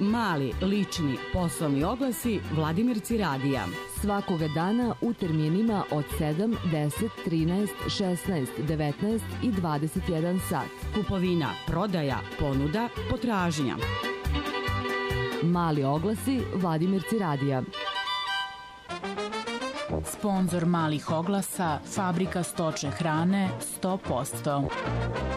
mali, lični, poslovni oglasi Vladimirci radija. Svakoga dana u terminima od 7, 10, 13, 16, 19 i 21 sat. Kupovina, prodaja, ponuda, potražnja. Mali oglasi Vladimirci radija. Sponzor malih oglasa, Fabrika stočne hrane 100%.